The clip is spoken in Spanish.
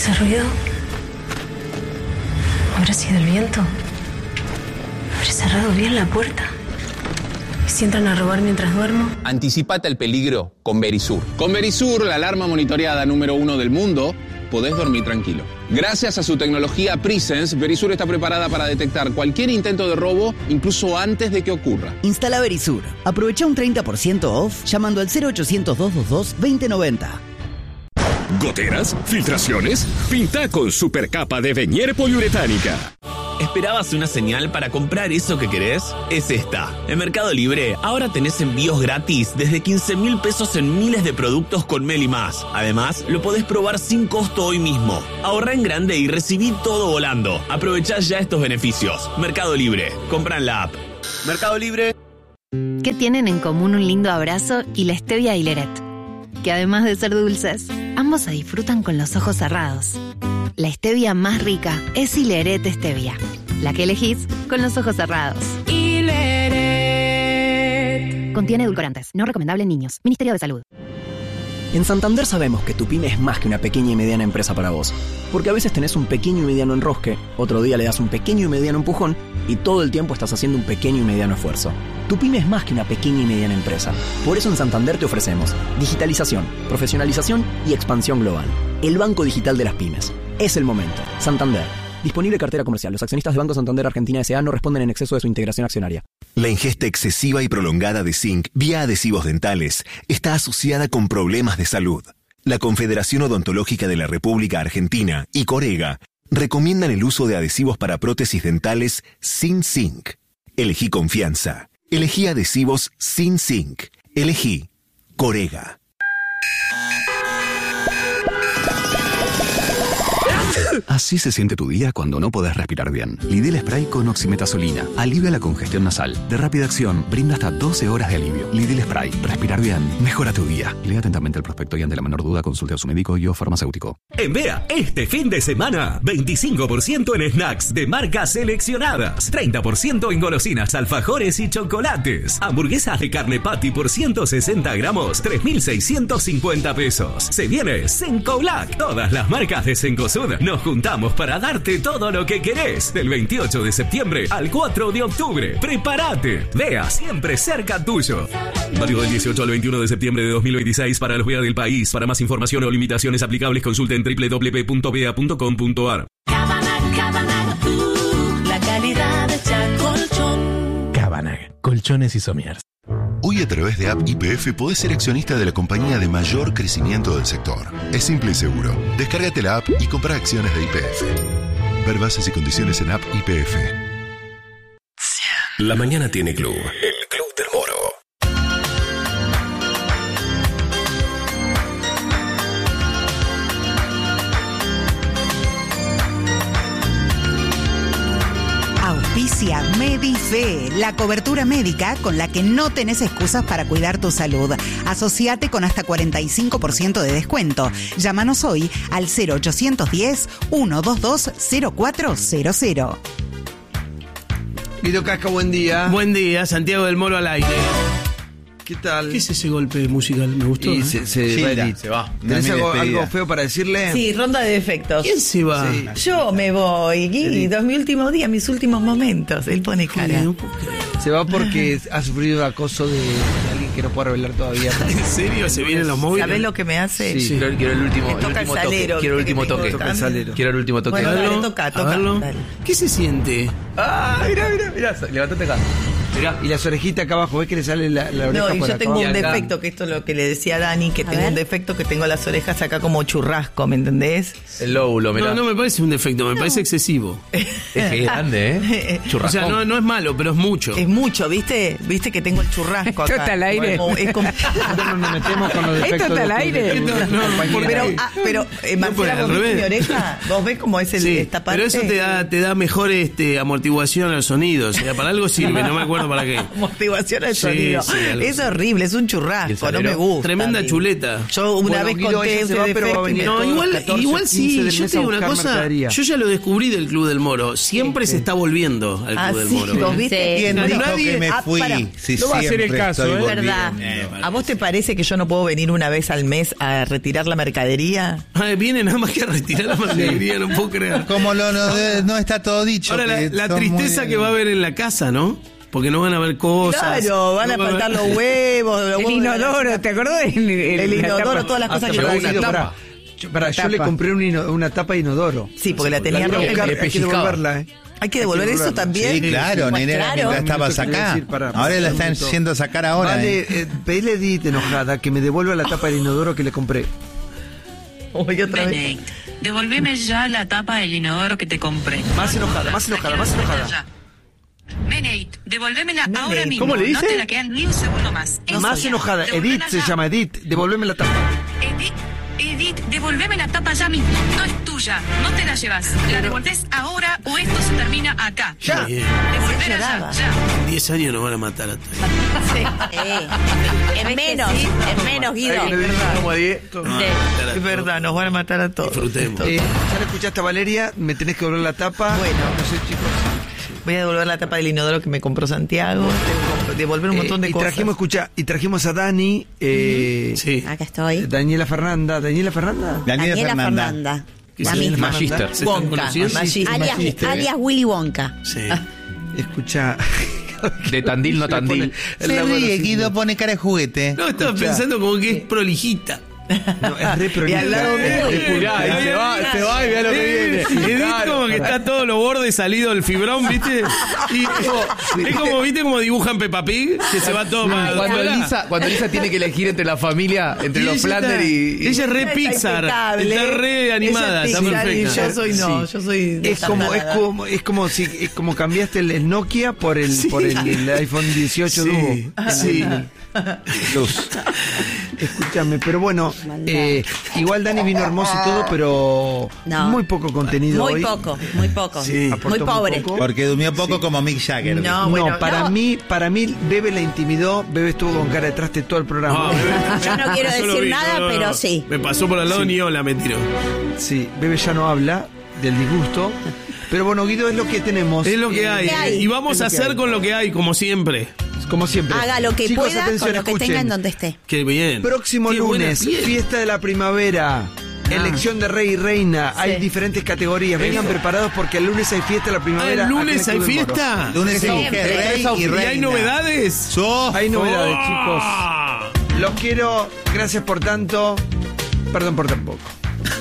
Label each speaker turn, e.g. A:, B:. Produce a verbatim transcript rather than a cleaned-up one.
A: Ese ruido... ¿Habrá sido el viento? ¿Habré cerrado bien la puerta? ¿Y si entran a robar mientras duermo?
B: Anticipate al peligro con Verisur. Con Verisur, la alarma monitoreada número uno del mundo, podés dormir tranquilo. Gracias a su tecnología Presence, Verisur está preparada para detectar cualquier intento de robo, incluso antes de que ocurra.
C: Instala Verisur. Aprovecha un treinta por ciento off llamando al cero ochocientos, doscientos veintidós, veinte noventa.
D: ¿Goteras? ¿Filtraciones? Pinta con Supercapa de Venier poliuretánica.
E: ¿Esperabas una señal para comprar eso que querés? Es esta. En Mercado Libre, ahora tenés envíos gratis desde quince mil pesos en miles de productos con Meli Más. Además, lo podés probar sin costo hoy mismo. Ahorrá en grande y recibí todo volando. Aprovechá ya estos beneficios. Mercado Libre. Compra en la app. Mercado Libre.
F: ¿Qué tienen en común un lindo abrazo y la stevia Hileret? Que además de ser dulces, ambos se disfrutan con los ojos cerrados. La stevia más rica es Hileret Stevia, la que elegís con los ojos cerrados. Hileret. Contiene edulcorantes, no recomendable en niños. Ministerio de Salud.
G: En Santander sabemos que tu pyme es más que una pequeña y mediana empresa para vos. Porque a veces tenés un pequeño y mediano enrosque, otro día le das un pequeño y mediano empujón y todo el tiempo estás haciendo un pequeño y mediano esfuerzo. Tu pyme es más que una pequeña y mediana empresa. Por eso en Santander te ofrecemos digitalización, profesionalización y expansión global. El Banco Digital de las Pymes. Es el momento. Santander. Disponible cartera comercial. Los accionistas de Banco Santander Argentina S A no responden en exceso de su integración accionaria.
H: La ingesta excesiva y prolongada de zinc vía adhesivos dentales está asociada con problemas de salud. La Confederación Odontológica de la República Argentina y Corega recomiendan el uso de adhesivos para prótesis dentales sin zinc. Elegí confianza. Elegí adhesivos sin zinc. Elegí Corega.
I: Así se siente tu día cuando no podés respirar bien. Lidl Spray con oximetazolina alivia la congestión nasal. De rápida acción, brinda hasta doce horas de alivio. Lidl Spray. Respirar bien mejora tu día. Lea atentamente el prospecto y ante la menor duda consulte a su médico y o farmacéutico.
D: En Bea, este fin de semana, veinticinco por ciento en snacks de marcas seleccionadas, treinta por ciento en golosinas, alfajores y chocolates. Hamburguesas de carne patty por ciento sesenta gramos, tres mil seiscientos cincuenta pesos. Se viene Cencolac. Todas las marcas de Cencosud nos juntamos para darte todo lo que querés. Del veintiocho de septiembre al cuatro de octubre. ¡Prepárate! Bea, siempre cerca tuyo. Válido del dieciocho al veintiuno de septiembre de dos mil veintiséis para los Bea del país. Para más información o limitaciones aplicables, consulte en doble u doble u doble u punto bea punto com punto a r.
J: Cabanag, Cabanag, uh, la calidad de Chacolchón.
K: Cabanag, colchones y somiers.
L: Hoy a través de App Y P F podés ser accionista de la compañía de mayor crecimiento del sector. Es simple y seguro. Descárgate la app y compra acciones de Y P F. Ver bases y condiciones en App Y P F.
D: La mañana tiene club. El Club del Moro.
M: Auspicia Medife, la cobertura médica con la que no tenés excusas para cuidar tu salud. Asociate con hasta cuarenta y cinco por ciento de descuento. Llámanos hoy al cero ochocientos diez, ciento veintidós, cero cuatro cero cero.
N: Guido Casca, buen día.
O: Buen día, Santiago del Moro al aire.
N: ¿Qué tal?
O: ¿Qué es ese golpe musical? Me gustó.
N: Y
O: ¿eh?
N: se, se,
O: Gilda,
N: se va. ¿Tenés algo, algo feo para decirle?
P: Sí, ronda de defectos.
O: ¿Quién se va?
P: Sí. Yo me voy, Guido, mi último día, mis últimos momentos. Él pone cara.
N: No se va porque ha sufrido acoso de alguien que no puedo revelar todavía.
O: ¿En serio? ¿Se vienen los móviles?
P: ¿Sabés lo que me hace?
N: Sí, sí.
Q: Quiero el último,
P: Me
Q: el
P: toca
Q: último
P: el salero,
Q: toque. Quiero el último toque.
N: Toca el salero.
Q: Quiero el último toque.
P: Bueno,
O: Dale,
P: dale, toca, toca. Dale.
O: ¿Qué se siente?
Q: Ah, mira, mira, mira. Levantate acá. Mirá.
N: Y las orejitas acá abajo, ¿ves que le sale la, la oreja?
P: No, y
N: por
P: yo
N: acá
P: tengo
N: abajo?
P: un defecto, que esto es lo que le decía a Dani, que
F: A
P: tengo
F: ver.
P: un defecto, que tengo las orejas acá como churrasco, ¿me entendés?
Q: El lóbulo, mirá.
O: No, no me parece un defecto, me parece excesivo.
Q: Es que es grande, ¿eh?
O: O
Q: Churrascón.
O: sea, no, no es malo, pero es mucho.
P: Es mucho, ¿viste? ¿Viste que tengo el churrasco acá?
F: Esto está al aire.
P: Como- es como-
N: No nos metemos con los defectos.
F: Esto está al
N: de-
F: aire.
N: de- de- de-
O: No, no,
N: compañía.
O: ¿por qué?
P: pero, ah, pero eh,
O: No, pues,
P: Marcela,
O: al
P: ¿vos viste
O: revés.
P: mi oreja? ¿Vos ves cómo es el,
O: Sí,
P: esta parte?
O: pero eso te da, te da mejor este, amortiguación al sonido. O sea, para algo sirve. No me acuerdo acuerdo para qué.
P: Motivación al
O: Sí,
P: sonido.
O: sí, algo
P: Es horrible, es un churrasco, no me gusta.
O: Tremenda chuleta.
P: Yo una
N: Bueno,
P: vez
N: Guido,
P: conté
N: ella
P: ese
N: se va, pero va a
P: defecto y
N: venir
P: me-
O: No,
N: todos
O: igual,
N: los catorce,
O: igual
N: quince
O: sí,
N: del
O: yo
N: mes
O: te
N: a
O: digo una
N: buscar
O: cosa,
N: mercadería.
O: yo ya lo descubrí del Club del Moro, siempre se está volviendo al Club
P: Ah,
O: del
P: sí,
O: Moro.
P: ¿vos viste?
R: ¿Quién
O: No,
R: dijo
O: nadie-
R: que me
P: Ah,
R: fui?
P: para.
R: Si
K: No va a ser el
R: siempre
K: caso,
R: estoy
K: ¿eh?
R: volviendo.
P: ¿Verdad?
O: Eh,
P: ¿A vos te parece que yo no puedo venir una vez al mes a retirar la mercadería?
O: Ay, viene nada más que a retirar la mercadería, no puedo creer.
R: Como lo, no, no está todo dicho.
O: Ahora, la,
R: que
O: la
R: son
O: tristeza
R: muy-
O: que va a haber en la casa, ¿no? Porque no van a haber cosas.
P: Claro, van a
O: No va
P: faltar
O: haber-
P: los huevos, los
S: El
P: huevos de la-
S: inodoro, ¿te acordás? El,
P: El inodoro, todas las cosas que
N: Pero
P: yo
N: Guido,
P: uso.
N: pará. Yo, pará, yo le
S: tapa.
N: compré un ino- una tapa de inodoro.
P: Sí, porque la tenía
N: Hay que
P: roja.
N: buscar-
Q: le
N: hay que
Q: pellizcaba.
N: devolverla, ¿eh?
P: Hay que devolver
N: Hay que
P: eso
N: devolverla.
P: también.
R: Sí, claro,
P: Pues
R: nena,
P: claro.
R: mientras estabas
N: Un minuto,
R: acá.
N: quiero decir, pará,
R: Ahora la
N: un
R: están
N: minuto.
R: yendo a sacar ahora.
N: Vale,
R: ¿eh?
N: eh, pedile a Edith enojada que me devuelva la tapa del inodoro que le compré.
P: Uy, otra vez.
T: Benedict, devolveme ya la tapa del inodoro que te compré.
N: Más enojada, más enojada, más enojada.
T: Ya. Benedict, devolvémela ahora
P: Benedict,
T: mismo.
N: ¿cómo le
T: No
N: dice?
T: te la quedan ni un segundo más. Eso
N: Más
T: ya.
N: enojada.
T: Devolvémela
N: Edith se
T: ya.
N: llama Edith. Devolveme la tapa.
T: Edith, Edith, devolveme la tapa ya mismo. No es tuya. No te la llevas. La devolvés ahora o esto se termina acá.
O: Ya. Bien.
T: Devolvela ya, ya.
O: En diez años nos van a matar a todos.
P: Eh, es menos, es menos, Guido.
N: Ay, le dije como a diez.
O: Nos van a matar a
P: Es verdad, nos van a matar a todos.
O: Disfrutemos.
N: Eh, ya la escuchaste a Valeria, me tenés que devolver la tapa.
P: Bueno.
N: No sé, chicos.
P: Voy a devolver la tapa del inodoro que me compró Santiago. Tengo que devolver un
N: Eh,
P: montón de
N: y
P: cosas.
N: trajimos, escucha, y trajimos a Dani, eh,
O: Sí.
S: Acá estoy.
N: Daniela Fernanda. ¿Daniela Fernanda?
R: Daniela
S: Daniela
R: Fernanda.
S: Fernanda.
O: ¿Qué
S: La
O: es?
S: misma.
Q: Magister.
O: ¿Se están
P: Wonka,
O: conociendo?
P: Magister.
S: Alias,
N: Magister.
S: alias Willy Wonka.
O: Sí.
N: Escucha.
Q: De Tandil, no
N: Se le pone
Q: Tandil.
N: el
R: Se
N: agua a los
R: ríe,
N: signos.
R: Guido pone cara de juguete.
O: No, estaba
N: Escucha.
O: pensando como que es prolijita.
N: No, es re
P: Y
N: prolija.
P: al lado mío,
N: Es re
Q: Mirá, y se va, se va y mirá lo que viene.
O: Edith
Q: Claro.
O: como que está todo los bordes salido el fibrón, ¿viste? Y es como, ¿viste? Como dibujan Peppa Pig, que se va todo para
Q: Cuando
O: afuera.
Q: Elisa, cuando Elisa tiene que elegir entre la familia, entre
O: Y
Q: los
O: ella
Q: Flanders
O: está-
Q: y, y-
O: Ella es re
P: Está
O: Pixar,
P: impecable.
O: está re animada,
P: Ella es
O: está
P: Pixar y
O: perfecta.
P: yo soy no, yo soy
N: Es como, es como, es como si, es como cambiaste el, el Nokia por el, por el, el iPhone dieciocho
O: Sí,
N: Duo.
O: sí.
R: Luz.
N: Escúchame, pero bueno, eh, igual Dani vino hermoso y todo, pero
S: No.
N: muy poco contenido
S: Muy
N: hoy.
S: poco, muy poco.
N: Sí,
S: Muy
N: aportó
S: pobre.
N: poco.
R: Porque durmió poco como Mick Jagger.
P: No,
N: No,
P: bueno,
N: para
P: no.
N: mí, para mí, Bebe la intimidó, Bebe estuvo con cara de traste todo el programa.
O: Ah, bebé.
S: Yo no quiero
O: Yo lo
S: decir
O: vi,
S: nada,
O: no, no,
S: pero
O: no.
S: sí.
O: Me pasó por al lado ni hola, me tiró.
N: Sí, Bebe ya no habla del disgusto, pero bueno, Guido, es lo que tenemos.
O: Es lo que
N: Eh,
O: hay.
S: ¿Qué hay?
O: Y vamos
N: Es lo
O: a
N: que
O: hacer
N: hay.
O: con lo que hay, como siempre.
N: Como siempre.
S: Haga lo que
N: Chicos,
S: pueda
N: atención,
S: con lo que
N: escuchen.
S: tenga en donde esté.
O: Qué bien.
N: Próximo
O: Qué buena
N: lunes,
O: piel.
N: fiesta de la primavera. Elección de rey y reina, hay diferentes categorías. Vengan preparados porque el lunes hay fiesta de la
O: Ah,
N: primavera.
O: ¿el lunes
N: acá
O: hay
N: en el Club del Moro.
O: fiesta?
R: Lunes
N: Sí.
R: hay que rey y
O: ¿Y
R: reina.
O: hay novedades?
R: ¡So!
N: Hay novedades,
O: ¡Oh!
N: chicos. Los quiero, gracias por tanto. Perdón por tan poco.